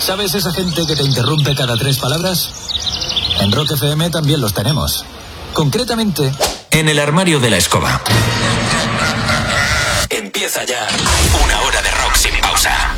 ¿Sabes esa gente que te interrumpe cada 3 palabras? En Rock FM también los tenemos. Concretamente, en el armario de la escoba. Empieza ya una hora de rock sin pausa.